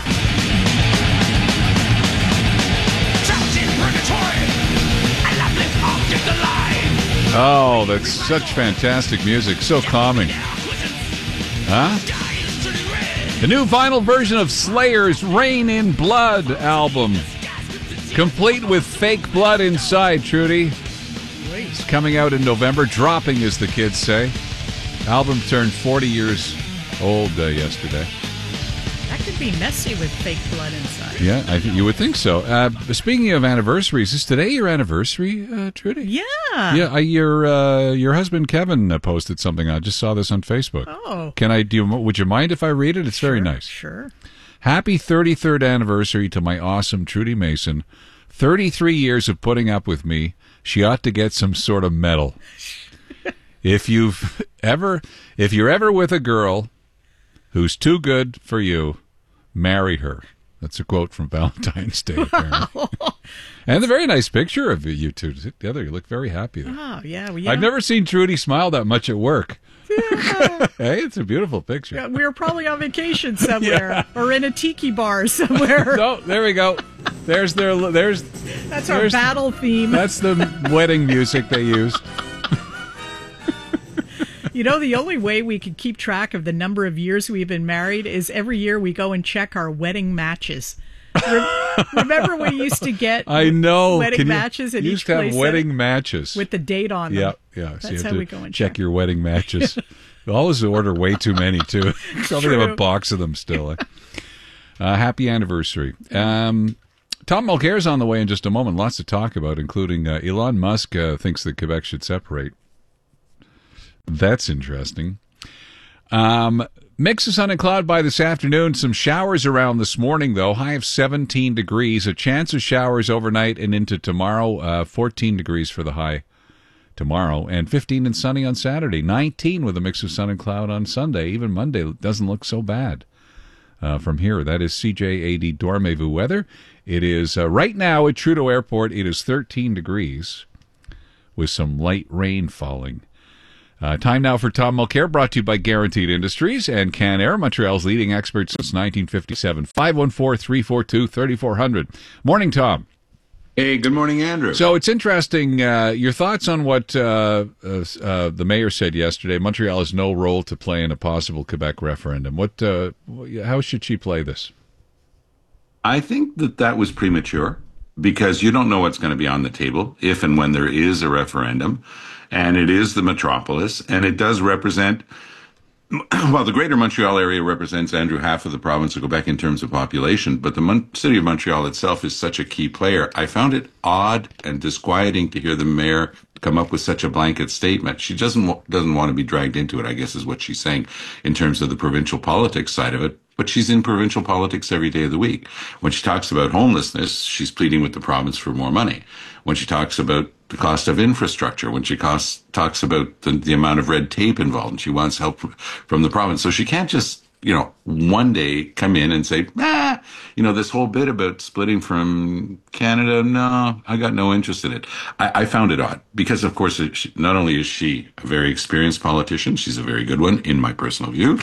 Oh, that's such fantastic music. So calming. Huh? The new vinyl version of Slayer's Rain in Blood album. Complete with fake blood inside, Trudy. It's coming out in November. Dropping, as the kids say. Album turned forty years old uh, yesterday. That could be messy with fake blood inside. Yeah, I think you would think so. Uh, speaking of anniversaries, is today your anniversary, uh, Trudy? Yeah. Yeah, I, your uh, your husband Kevin uh, posted something. I just saw this on Facebook. Oh. Can I do? You, would you mind if I read it? It's sure, very nice. Sure. Happy thirty-third anniversary to my awesome Trudy Mason. thirty-three years of putting up with me. She ought to get some sort of medal. If you've ever, if you're ever with a girl who's too good for you, marry her. That's a quote from Valentine's Day, apparently. And a very nice picture of you two together. You look very happy there. Oh, yeah. Well, yeah. I've never seen Trudy smile that much at work. Yeah. Hey, it's a beautiful picture. Yeah, we were probably on vacation somewhere yeah. or in a tiki bar somewhere. No, there we go. There's their, there's... That's there's, our battle theme. That's the wedding music they use. You know, the only way we could keep track of the number of years we've been married is every year we go and check our wedding matches. Re- Remember we used to get I know. wedding Can you, matches at you each used to have place wedding matches. with the date on yeah, them. Yeah, yeah. That's so you have how to we go and check check. your wedding matches. You always order way too many, too. Probably have a box of them still. Uh, happy anniversary. Um, Tom Mulcair's on the way in just a moment. Lots to talk about, including uh, Elon Musk uh, thinks that Quebec should separate. That's interesting. Um, mix of sun and cloud by this afternoon. Some showers around this morning, though. High of seventeen degrees. A chance of showers overnight and into tomorrow. Uh, fourteen degrees for the high tomorrow. And fifteen and sunny on Saturday. nineteen with a mix of sun and cloud on Sunday. Even Monday doesn't look so bad. Uh, from here, that is C J A D Dormez-vous weather. It is uh, right now at Trudeau Airport. It is thirteen degrees with some light rain falling. Uh, time now for Tom Mulcair, brought to you by Guaranteed Industries and Canair, Montreal's leading expert since nineteen fifty-seven. five one four, three four two, three four zero zero. Morning, Tom. Hey, good morning, Andrew. So it's interesting, uh, your thoughts on what uh, uh, uh, the mayor said yesterday. Montreal has no role to play in a possible Quebec referendum. What? Uh, how should she play this? I think that that was premature because you don't know what's going to be on the table if and when there is a referendum. And it is the metropolis, and it does represent Well, the Greater Montreal area represents, Andrew, half of the province of Quebec in terms of population, but the Mon- city of Montreal itself is such a key player. I found it odd and disquieting to hear the mayor come up with such a blanket statement. She doesn't doesn't want to be dragged into it, I guess is what she's saying in terms of the provincial politics side of it. But she's in provincial politics every day of the week. When she talks about homelessness, she's pleading with the province for more money. When she talks about the cost of infrastructure, when she costs, talks about the, the amount of red tape involved, and she wants help from the province. So she can't just, you know, one day come in and say, ah, you know, this whole bit about splitting from Canada, no, I got no interest in it. I, I found it odd because, of course, it, she, not only is she a very experienced politician, she's a very good one, in my personal view,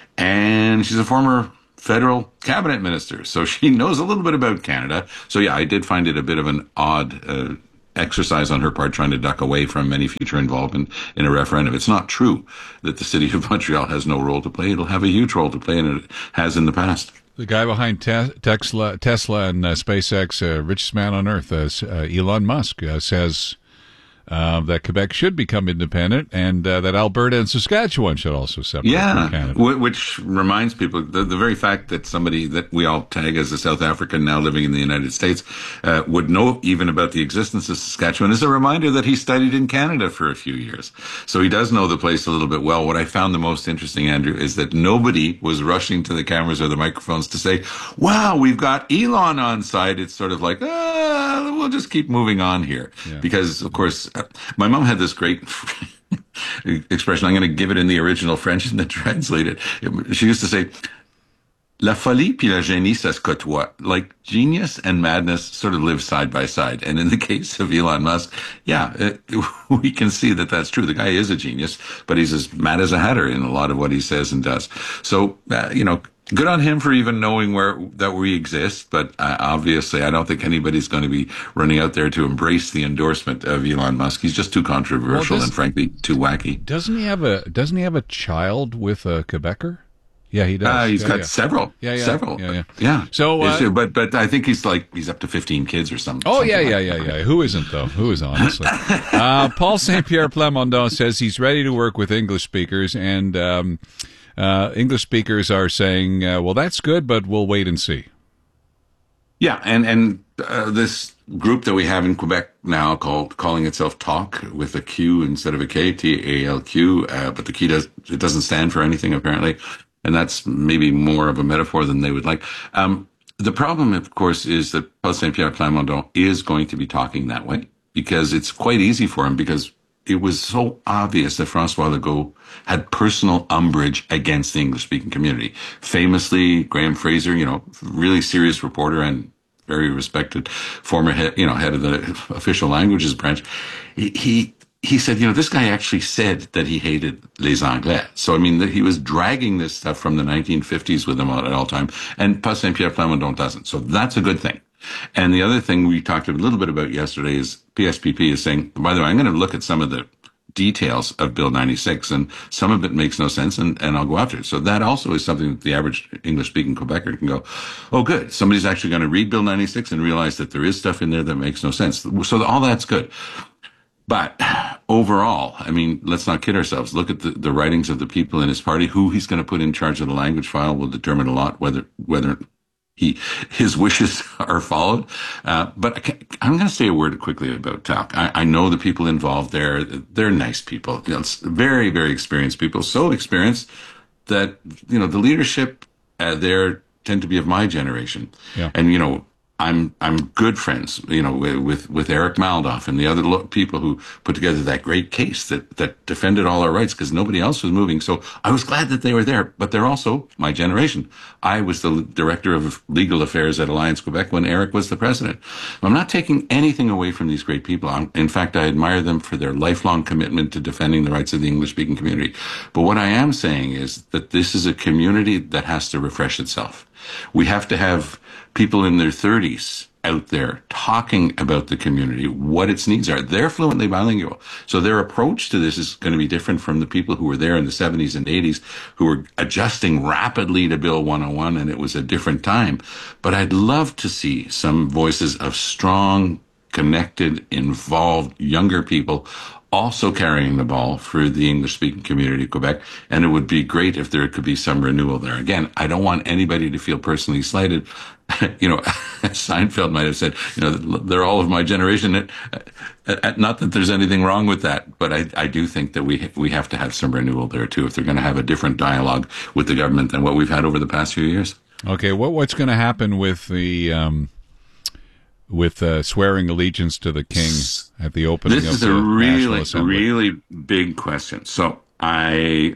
and she's a former federal cabinet minister, so she knows a little bit about Canada. So yeah, I did find it a bit of an odd uh, exercise on her part trying to duck away from any future involvement in a referendum. It's not true that the city of Montreal has no role to play. It'll have a huge role to play, and it has in the past. The guy behind te- Tesla, Tesla and uh, SpaceX, uh, richest man on earth, uh, uh, Elon Musk, uh, says Uh, that Quebec should become independent, and uh, that Alberta and Saskatchewan should also separate yeah, from Canada. W- which reminds people, the, the very fact that somebody that we all tag as a South African now living in the United States uh, would know even about the existence of Saskatchewan is a reminder that he studied in Canada for a few years. So he does know the place a little bit well. What I found the most interesting, Andrew, is that nobody was rushing to the cameras or the microphones to say, wow, we've got Elon on side. It's sort of like, ah, we'll just keep moving on here. Yeah. Because, of course, my mom had this great expression. I'm going to give it in the original French and then translate it. She used to say, La folie puis la génie, ça se côtoie. Like genius and madness sort of live side by side. And in the case of Elon Musk, yeah, it, we can see that that's true. The guy is a genius, but he's as mad as a hatter in a lot of what he says and does. So, uh, you know, good on him for even knowing where that we exist, but uh, obviously I don't think anybody's going to be running out there to embrace the endorsement of Elon Musk. He's just too controversial well, and frankly too wacky. Doesn't he have a Doesn't he have a child with a Quebecer? Yeah, he does. Uh, he's yeah, got yeah. several. Yeah, yeah, several. Yeah, yeah. yeah. So, uh, but but I think he's like he's up to fifteen kids or something. Oh something yeah, like yeah, yeah, yeah. Who isn't though? Who is honestly? uh, Paul Saint Pierre Plamondon says he's ready to work with English speakers, and um, uh, English speakers are saying, uh, "Well, that's good, but we'll wait and see." Yeah, and and uh, this group that we have in Quebec now, called calling itself Talk with a Q instead of a K, T A L Q, uh, but the key does it doesn't stand for anything apparently. And that's maybe more of a metaphor than they would like. Um, the problem, of course, is that Paul Saint Pierre Plamondon is going to be talking that way because it's quite easy for him because it was so obvious that François Legault had personal umbrage against the English-speaking community. Famously, Graham Fraser, you know, really serious reporter and very respected former head, you know, head of the official languages branch. He, he He said, you know, this guy actually said that he hated les Anglais. So, I mean, that he was dragging this stuff from the nineteen fifties with him at all time. And Paul Saint Pierre Plamondon doesn't. So that's a good thing. And the other thing we talked a little bit about yesterday is P S P P is saying, by the way, I'm going to look at some of the details of Bill ninety-six, and some of it makes no sense, and, and I'll go after it. So that also is something that the average English-speaking Quebecer can go, oh, good. Somebody's actually going to read Bill ninety-six and realize that there is stuff in there that makes no sense. So all that's good. But overall, I mean, let's not kid ourselves. Look at the, the writings of the people in his party. Who he's going to put in charge of the language file will determine a lot whether whether he his wishes are followed. Uh, but I I'm going to say a word quickly about Talk. I, I know the people involved there. They're nice people. You know, it's very, very experienced people. So experienced that, you know, the leadership uh, there tend to be of my generation. Yeah. And, you know, I'm I'm good friends, you know, with with Eric Maldoff and the other lo- people who put together that great case that that defended all our rights because nobody else was moving. So I was glad that they were there, but they're also my generation. I was the director of legal affairs at Alliance Quebec when Eric was the president. I'm not taking anything away from these great people. I'm, in fact, I admire them for their lifelong commitment to defending the rights of the English-speaking community. But what I am saying is that this is a community that has to refresh itself. We have to have people in their thirties out there talking about the community, what its needs are. They're fluently bilingual. So their approach to this is going to be different from the people who were there in the seventies and eighties who were adjusting rapidly to Bill one oh one, and it was a different time. But I'd love to see some voices of strong, connected, involved younger people also carrying the ball for the English-speaking community of Quebec, and it would be great if there could be some renewal there. Again, I don't want anybody to feel personally slighted. You know, Seinfeld might have said, you know, they're all of my generation. Not that there's anything wrong with that, but I, I do think that we we have to have some renewal there too if they're going to have a different dialogue with the government than what we've had over the past few years. Okay, what what's going to happen with the um, with uh, swearing allegiance to the king at the opening this of the National Assembly? Assembly? This is a really, really big question. So I,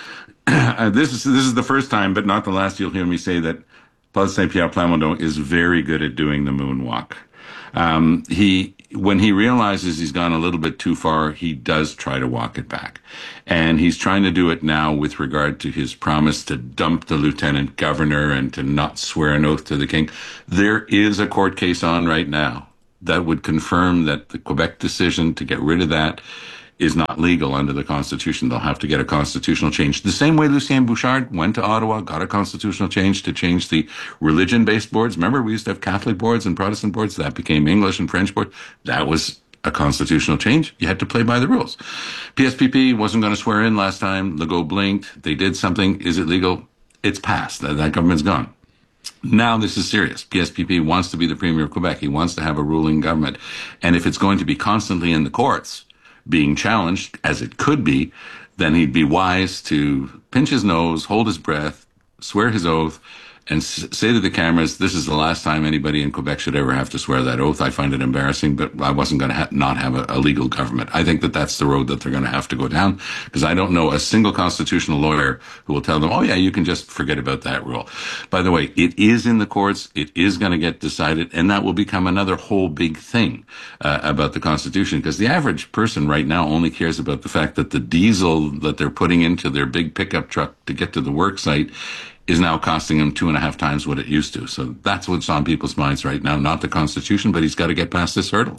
this is this is the first time, but not the last. You'll hear me say that Paul Saint-Pierre Plamondon is very good at doing the moonwalk. Um, he, when he realizes he's gone a little bit too far, he does try to walk it back. And he's trying to do it now with regard to his promise to dump the lieutenant governor and to not swear an oath to the king. There is a court case on right now that would confirm that the Quebec decision to get rid of that is not legal under the Constitution. They'll have to get a constitutional change. The same way Lucien Bouchard went to Ottawa, got a constitutional change to change the religion-based boards. Remember, we used to have Catholic boards and Protestant boards. That became English and French boards. That was a constitutional change. You had to play by the rules. P S P P wasn't going to swear in last time. Legault blinked. They did something. Is it legal? It's passed. That, that government's gone. Now this is serious. P S P P wants to be the Premier of Quebec. He wants to have a ruling government. And if it's going to be constantly in the courts, being challenged, as it could be, then he'd be wise to pinch his nose, hold his breath, swear his oath, and s- say to the cameras, this is the last time anybody in Quebec should ever have to swear that oath. I find it embarrassing, but I wasn't going to ha- not have a, a legal government. I think that that's the road that they're going to have to go down, because I don't know a single constitutional lawyer who will tell them, oh yeah, you can just forget about that rule. By the way, it is in the courts. It is going to get decided, and that will become another whole big thing uh, about the Constitution, because the average person right now only cares about the fact that the diesel that they're putting into their big pickup truck to get to the work site is now costing him two and a half times what it used to. So that's what's on people's minds right now, not the Constitution, but he's got to get past this hurdle.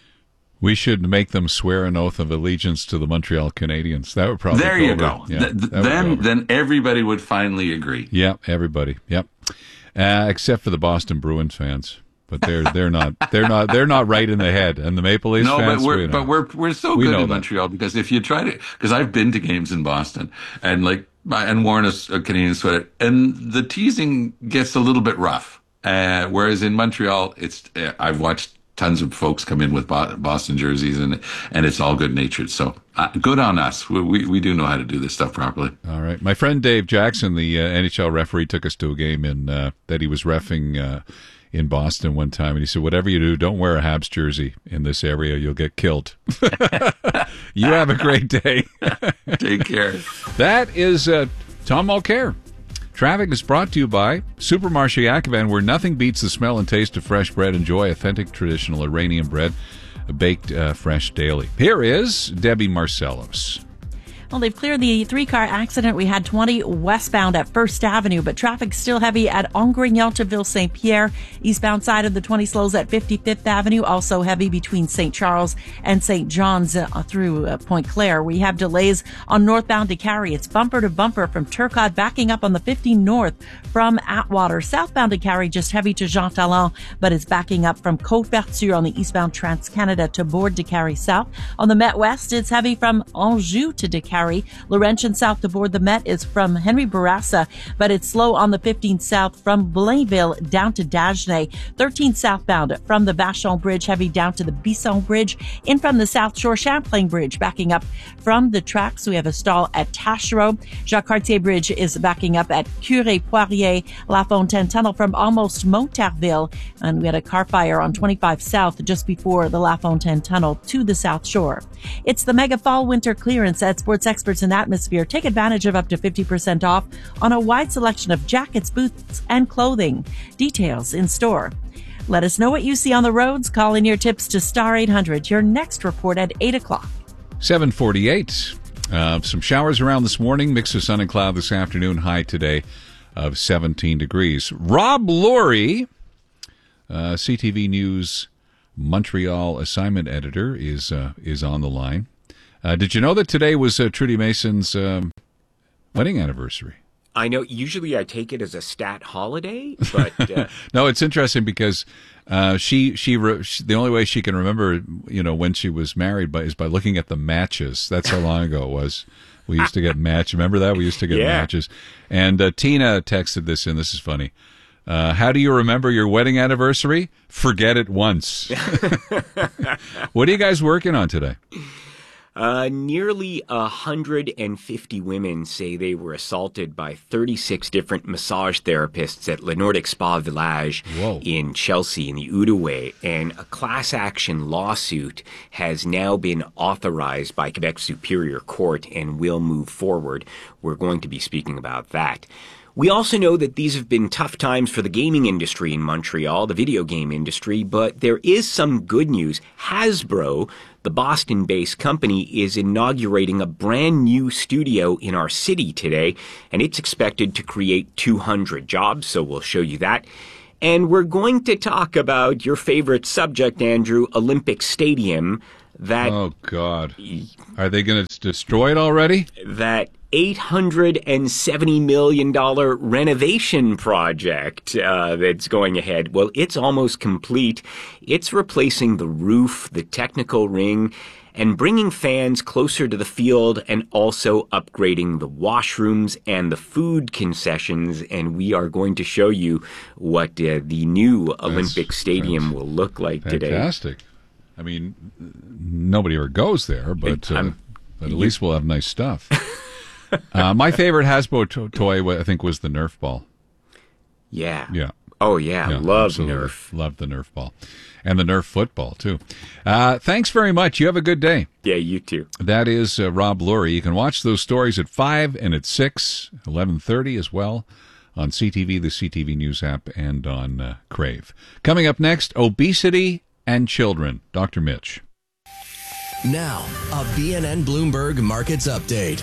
We should make them swear an oath of allegiance to the Montreal Canadiens. That would probably There go you over. go. Yeah, Th- that would go then, over. then everybody would finally agree. Yeah, everybody. Yep. Uh, except for the Boston Bruins fans. But they're they're not they're not they're not right in the head, and the Maple Leafs No, fans. but we're we know. but we're we're so We good know in that. Montreal, because if you try to, because I've been to games in Boston and like and worn a, a Canadian sweater, and the teasing gets a little bit rough. Uh, whereas in Montreal, it's uh, I've watched tons of folks come in with Bo- Boston jerseys, and and it's all good natured. So uh, good on us. We, we we do know how to do this stuff properly. All right. My friend Dave Jackson, the uh, N H L referee, took us to a game in uh, that he was reffing uh, in Boston one time, and he said, "Whatever you do, don't wear a Habs jersey in this area. You'll get killed." You have a great day. Take care. That is uh, Tom Mulcair. Traffic is brought to you by Supermarché Yakima, where nothing beats the smell and taste of fresh bread. Enjoy authentic traditional Iranian bread, baked uh, fresh daily. Here is Debbie Marcellos. Well, they've cleared the three-car accident. We had twenty westbound at First Avenue, but traffic's still heavy at Angrignon to Ville-Saint-Pierre. Eastbound side of the twenty slows at fifty-fifth Avenue, also heavy between Saint Charles and Saint John's uh, through uh, Point Claire. We have delays on northbound to Carrie. It's bumper to bumper from Turcotte, backing up on the fifty north from Atwater. Southbound to Carrie, just heavy to Jean Talon, but it's backing up from Côte-Verture on the eastbound Trans-Canada to Bourg de Carrie South. On the Met West, it's heavy from Anjou to De Carrie. Laurentian south to board the Met is from Henry Bourassa, but it's slow on the fifteen south from Blainville down to Dagenais. thirteen southbound from the Vachon Bridge, heavy down to the Bisson Bridge. In from the South Shore Champlain Bridge, backing up from the tracks. We have a stall at Taschereau. Jacques Cartier Bridge is backing up at Curé Poirier. La Fontaine Tunnel from almost Montarville. And we had a car fire on twenty-five south just before the La Fontaine Tunnel to the South Shore. It's the Mega Fall Winter Clearance at Sports Experts in Atmosphere. Take advantage of up to fifty percent off on a wide selection of jackets, boots, and clothing. Details in store. Let us know what you see on the roads. Call in your tips to Star eight hundred. Your next report at eight o'clock. seven forty-eight. Uh, some showers around this morning. Mix of sun and cloud this afternoon. High today of seventeen degrees. Rob Laurie, uh, C T V News Montreal assignment editor, is uh, is on the line. Uh, did you know that today was uh, Trudy Mason's um, wedding anniversary? I know usually I take it as a stat holiday, but uh, no, it's interesting because uh, she, she re- she the only way she can remember, you know, when she was married by, is by looking at the matches. That's how long ago it was. We used to get match. Remember that? We used to get Yeah. matches. And uh, Tina texted this in. This is funny. Uh, how do you remember your wedding anniversary? Forget it once. What are you guys working on today? Uh, nearly one hundred fifty women say they were assaulted by thirty-six different massage therapists at Le Nordic Spa Village Whoa. in Chelsea in the Outaouais. And a class action lawsuit has now been authorized by Quebec Superior Court and will move forward. We're going to be speaking about that. We also know that these have been tough times for the gaming industry in Montreal, the video game industry, but there is some good news. Hasbro, the Boston-based company, is inaugurating a brand new studio in our city today, and it's expected to create two hundred jobs, so we'll show you that. And we're going to talk about your favorite subject, Andrew, Olympic Stadium. That Oh, God. Are they going to destroy it already? That eight hundred seventy million dollars renovation project uh, that's going ahead. Well, it's almost complete. It's replacing the roof, the technical ring, and bringing fans closer to the field and also upgrading the washrooms and the food concessions. And we are going to show you what uh, the new Olympic Stadium will look like today. Fantastic. I mean, nobody ever goes there, but, uh, but at least we'll have nice stuff. uh, my favorite Hasbro to- toy, I think, was the Nerf ball. Yeah. Yeah. Oh, yeah. yeah Love absolutely. Nerf. Love the Nerf ball. And the Nerf football, too. Uh, thanks very much. You have a good day. Yeah, you too. That is uh, Rob Lurie. You can watch those stories at five and at six, eleven thirty as well, on C T V, the C T V News app, and on uh, Crave. Coming up next, obesity and children. Doctor Mitch. Now, a B N N Bloomberg Markets Update.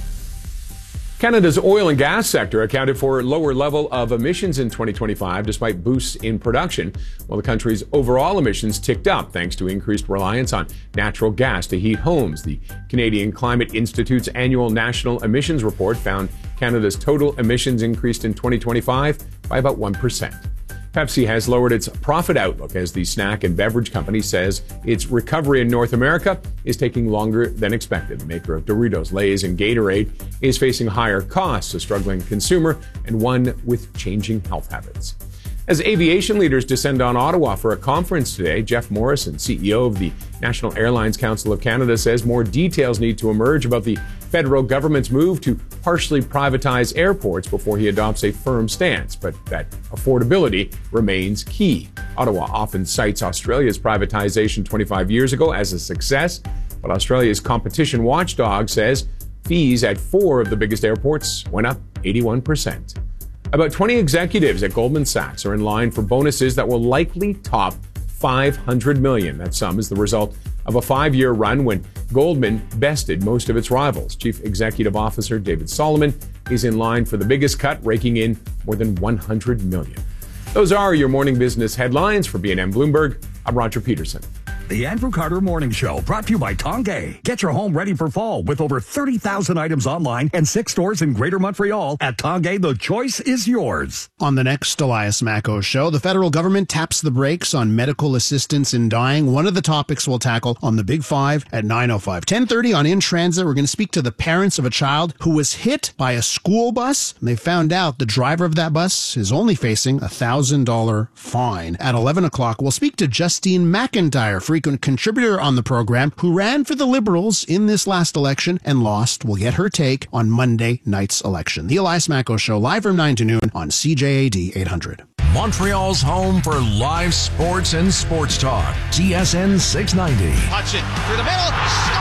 Canada's oil and gas sector accounted for a lower level of emissions in twenty twenty-five despite boosts in production, while the country's overall emissions ticked up thanks to increased reliance on natural gas to heat homes. The Canadian Climate Institute's annual national emissions report found Canada's total emissions increased in twenty twenty-five by about one percent. Pepsi has lowered its profit outlook as the snack and beverage company says its recovery in North America is taking longer than expected. The maker of Doritos, Lay's, and Gatorade is facing higher costs, a struggling consumer, and one with changing health habits. As aviation leaders descend on Ottawa for a conference today, Jeff Morrison, C E O of the National Airlines Council of Canada, says more details need to emerge about the federal government's move to partially privatize airports before he adopts a firm stance, but that affordability remains key. Ottawa often cites Australia's privatization twenty-five years ago as a success, but Australia's competition watchdog says fees at four of the biggest airports went up eighty-one percent. About twenty executives at Goldman Sachs are in line for bonuses that will likely top five hundred million dollars. That sum is the result of a five-year run when Goldman bested most of its rivals. Chief Executive Officer David Solomon is in line for the biggest cut, raking in more than one hundred million dollars. Those are your morning business headlines. For B N N Bloomberg, I'm Roger Peterson. The Andrew Carter Morning Show, brought to you by Tongay. Get your home ready for fall with over thirty thousand items online and six stores in Greater Montreal. At Tongay, the choice is yours. On the next Elias Macco Show, the federal government taps the brakes on medical assistance in dying. One of the topics we'll tackle on the Big Five at nine oh five. ten thirty on In Transit, we're going to speak to the parents of a child who was hit by a school bus. And they found out the driver of that bus is only facing a one thousand dollars fine. At eleven o'clock, we'll speak to Justine McIntyre, frequent contributor on the program, who ran for the Liberals in this last election and lost. We'll get her take on Monday night's election. The Elias Macco Show, live from nine to noon on C J A D eight hundred. Montreal's home for live sports and sports talk. T S N six ninety. Hudson through the middle.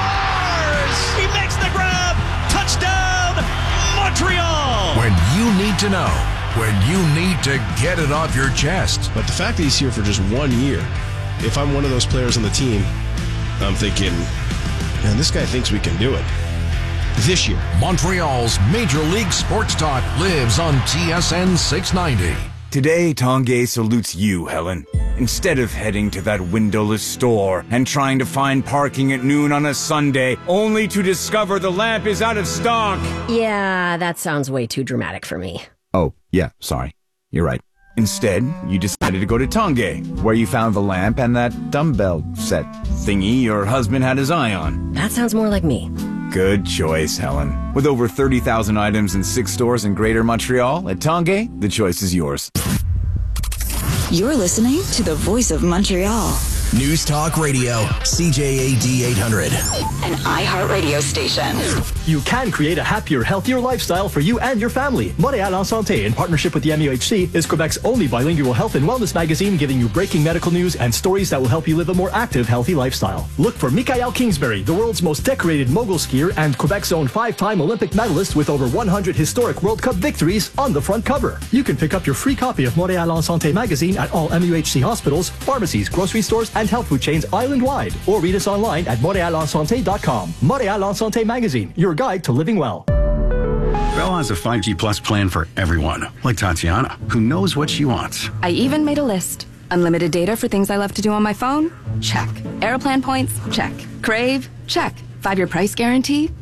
Scores! He makes the grab. Touchdown, Montreal! When you need to know. When you need to get it off your chest. But the fact that he's here for just one year, if I'm one of those players on the team, I'm thinking, man, this guy thinks we can do it. This year. Montreal's Major League Sports Talk lives on T S N six ninety. Today, Tongay salutes you, Helen. instead of heading to that windowless store and trying to find parking at noon on a Sunday, only to discover the lamp is out of stock. Yeah, that sounds way too dramatic for me. Oh, yeah, sorry. You're right. Instead, you decided to go to Tongay, where you found the lamp and that dumbbell set thingy your husband had his eye on. That sounds more like me. Good choice, Helen. With over thirty thousand items in six stores in Greater Montreal, at Tongay, the choice is yours. You're listening to the voice of Montreal. News Talk Radio, C J A D eight hundred. An iHeartRadio station. You can create a happier, healthier lifestyle for you and your family. Montréal en Santé, in partnership with the M U H C, is Quebec's only bilingual health and wellness magazine, giving you breaking medical news and stories that will help you live a more active, healthy lifestyle. Look for Michael Kingsbury, the world's most decorated mogul skier and Quebec's own five-time Olympic medalist with over one hundred historic World Cup victories, on the front cover. You can pick up your free copy of Montréal en Santé magazine at all M U H C hospitals, pharmacies, grocery stores, and health food chains island-wide, or read us online at montreal en santé dot com. Montréal en Santé magazine, your guide to living well. Bell has a five G Plus plan for everyone, like Tatiana, who knows what she wants. I even made a list. Unlimited data for things I love to do on my phone? Check. Aeroplan points? Check. Crave? Check. Five-year price guarantee?